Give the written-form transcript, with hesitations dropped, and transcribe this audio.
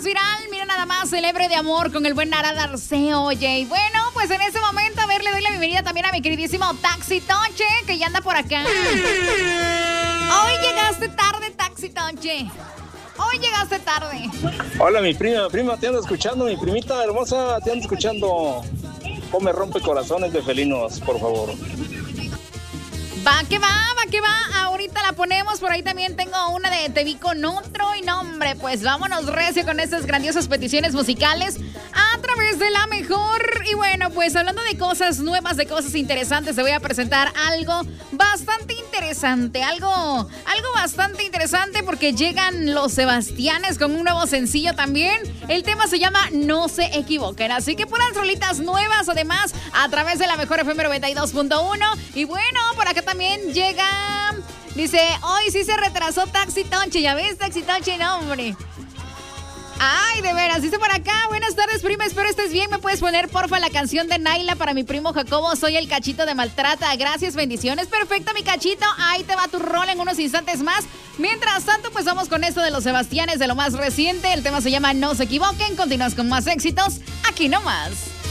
viral. Mira nada más, celebre de amor con el buen Arad Arceo, oye. Y bueno, pues en este momento, a ver, le doy la bienvenida también a mi queridísimo Taxi Toche, que ya anda por acá. Hoy llegaste tarde, Taxi Toche. Hoy llegaste tarde. Hola, mi prima, te ando escuchando, mi primita hermosa, te ando escuchando. Come rompe corazones de felinos, por favor. Va que va. Ahorita la ponemos. Por ahí también tengo una de Te vi con otro. Y no, hombre, pues vámonos recio con estas grandiosas peticiones musicales a través de La Mejor. Y bueno, pues hablando de cosas nuevas, de cosas interesantes, te voy a presentar algo bastante interesante. Algo bastante interesante porque llegan los Sebastianes con un nuevo sencillo también. El tema se llama No se equivoquen. Así que puras rolitas nuevas, además, a través de La Mejor FM 92.1. Y bueno, por acá también llega... Dice, hoy sí se retrasó Taxi Toche. Ya ves, Taxi Toche, no, hombre. Ay, de veras, dice por acá. Buenas tardes, prima, espero estés bien. ¿Me puedes poner, porfa, la canción de Naila para mi primo Jacobo? Soy el Cachito de Maltrata. Gracias, bendiciones. Perfecto, mi Cachito. Ahí te va tu rol en unos instantes más. Mientras tanto, pues vamos con esto de los Sebastianes, de lo más reciente. El tema se llama No se equivoquen. Continúas con más éxitos aquí nomás.